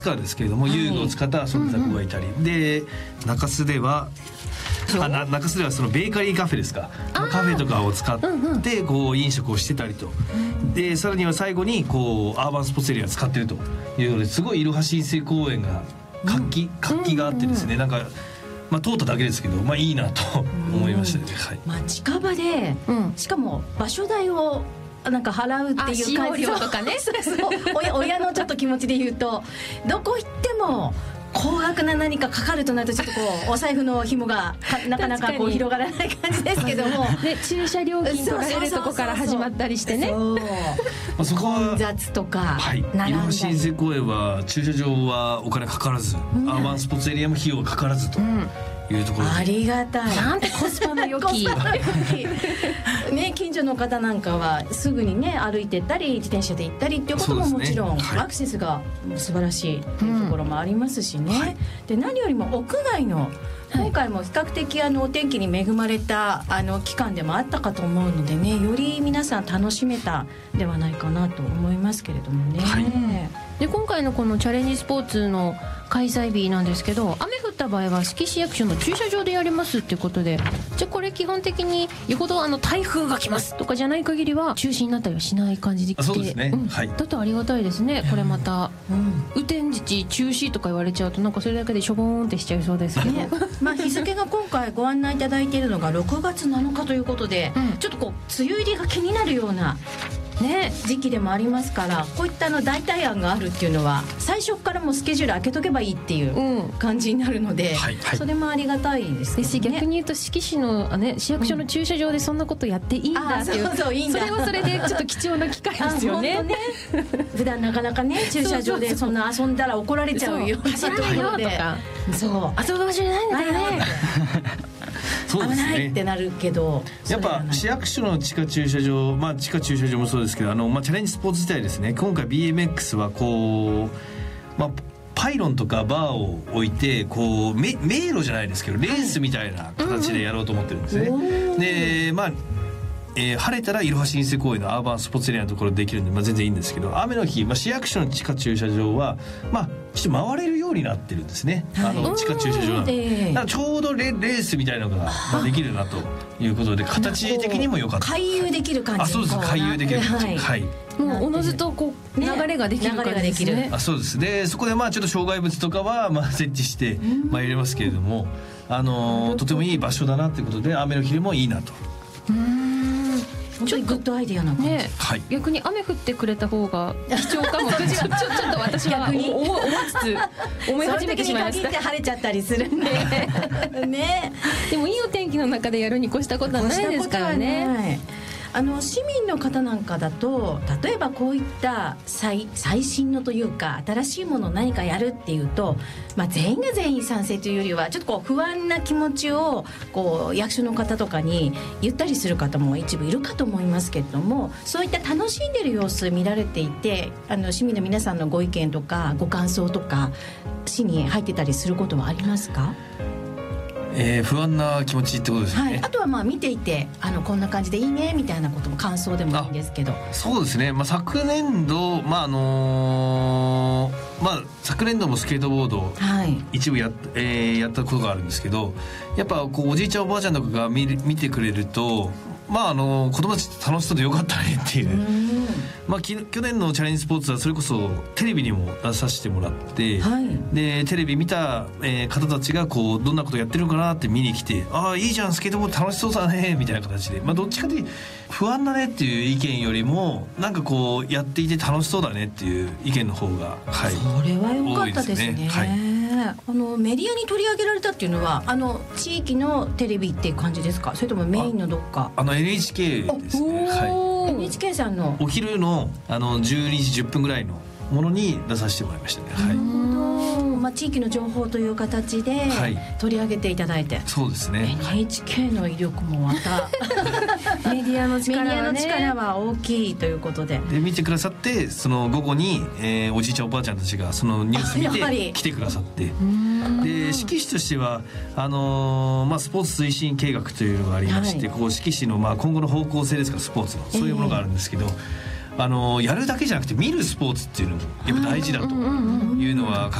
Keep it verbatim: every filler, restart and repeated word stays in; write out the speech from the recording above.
からですけれども、はい、遊具を使った遊び子がいたり、うんうん、で中洲ではあな中洲ではそのベーカリーカフェですか、カフェとかを使ってこう飲食をしてたりと、でさらには最後にこうアーバンスポーツエリアを使っているというので、すごいいろは親水公園が活気、活気があってですね、なんかまあ通っただけですけど、まあいいなと思いましたね、うん、はい。 まあ近場で、うん、しかも場所代をなんか払うっていう感じとかねそうそう親, 親のちょっと気持ちで言うと、どこ行っても高額な何かかかるとなるとちょっとこうお財布の紐がなかなかこう広がらない感じですけどもで駐車料金取られるとこから始まったりしてね、 そうまあ、そこは混雑とかはいいろは親水公園は駐車場はお金かからず、うん、アーバンスポーツエリアも費用がかからずと、うんいうところありがたい。 なんてコスパの良きね、近所の方なんかはすぐにね歩いて行ったり自転車で行ったりっていうことももちろん、ねはい、アクセスが素晴らしいっていうところもありますしね、うんはい、で何よりも屋外の今回も比較的あのお天気に恵まれたあの期間でもあったかと思うのでね、より皆さん楽しめたではないかなと思いますけれどもね、はい、 で今回のこのチャレンジスポーツの開催日なんですけど、雨降った場合は志木市役所の駐車場でやりますっていうことで、じゃあこれ基本的によほどあの台風が来ますとかじゃない限りは中止になったりはしない感じで来て、 そうですね、 うんはい、 だとありがたいですね。これまた、うん、雨天時地中止とか言われちゃうとなんかそれだけでしょぼーんってしちゃいそうですけど、ねまあ、日付が今回ご案内いただいているのがろくがつなのかということで、うん、ちょっとこう梅雨入りが気になるようなね、時期でもありますから、こういったの代替案があるっていうのは最初からもうスケジュール開けとけばいいっていう感じになるので、うんはいはい、それもありがたいですけどね。 逆に言うと志木市の、ね、市役所の駐車場でそんなことやっていいんだっていう、うん、そうそういいんだ、それはそれでちょっと貴重な機会ですよね。ね普段なかなかね駐車場でそんな遊んだら怒られちゃうようなところで、そう遊ぶ場所じゃないんだよねそうですね、 危ないってなるけど、 やっぱ市役所の地下駐車場、まあ、地下駐車場もそうですけど、あの、まあ、チャレンジスポーツ自体ですね、今回 ビーエムエックス はこう、まあ、パイロンとかバーを置いてこう迷路じゃないですけどレースみたいな形でやろうと思ってるんですね、うん、でまあえー、晴れたらいろは親水公園のアーバンスポーツエリアのところでできるんで、まあ、全然いいんですけど、雨の日、まあ、市役所の地下駐車場は、まあ、ちょっと回れるようになってるんですね、はい、あの地下駐車場なので、えー、だからちょうど レ, レースみたいなのが、まあ、できるなということで形的にも良かった。 回遊できる感じ。 あ、そうです、回遊できる感じ、はいはい、 もうおのずとこう流れができる感じですね。 あ、そうです。でそこでまあちょっと障害物とかはまあ設置してまあ入れますけれども、あのー、とてもいい場所だなということで雨の日でもいいなと。 うーん、ちょっとグッドアイデアな感じ、ね、 はい、逆に雨降ってくれた方が貴重かもちょ, ちょっと私は逆に思いつつ思い始めてしまいました。 その時に限って晴れちゃったりするんでね、 でもいいお天気の中でやるに越したことはないですからね。 あの市民の方なんかだと、例えばこういった 最, 最新のというか新しいものを何かやるっていうと、まあ、全員が全員賛成というよりはちょっとこう不安な気持ちをこう役所の方とかに言ったりする方も一部いるかと思いますけれども、そういった楽しんでる様子見られていて、あの市民の皆さんのご意見とかご感想とか市に入ってたりすることはありますか？ えー、不安な気持ちってことですね、はい、 あとはまあ見ていてあのこんな感じでいいねみたいなことも感想でもいいんですけど。 そうですね、まあ、昨年度、まああのーまあ、昨年度もスケートボード一部 や,、はいえー、やったことがあるんですけど、やっぱこうおじいちゃんおばあちゃんとかが 見, 見てくれると、まあ、あの子供たち楽しそうでよかったねっていう、うまあ、き去年のチャレンジスポーツはそれこそテレビにも出させてもらって、はい、でテレビ見た、えー、方たちがこうどんなことやってるのかなって見に来て、ああいいじゃんスケートボード楽しそうだねみたいな形で、まあ、どっちかで不安だねっていう意見よりもなんかこうやっていて楽しそうだねっていう意見の方が、はい、 それは良かったですね。はい、あのメディアに取り上げられたっていうのはあの地域のテレビっていう感じですか、それともメインのどっか。 あの エヌエイチケー ですね、 はい、エヌエイチケー さんのお昼 の, あのじゅうにじじゅっぷんぐらいのものに出させてもらいましたね。はい、 まあ、地域の情報という形で取り上げていただいて、はい、 そうですね。 エヌエイチケー の威力もまたメディアの力はね、 メディアの力は大きいということで、 で見てくださって、その午後に、えー、おじいちゃんおばあちゃんたちがそのニュース見て来てくださって、で志木市としてはあのーまあ、スポーツ推進計画というのがありまして、はい、こう志木市のまあ今後の方向性ですからスポーツのそういうものがあるんですけど、えーあのやるだけじゃなくて見るスポーツっていうのもやっぱ大事だというのは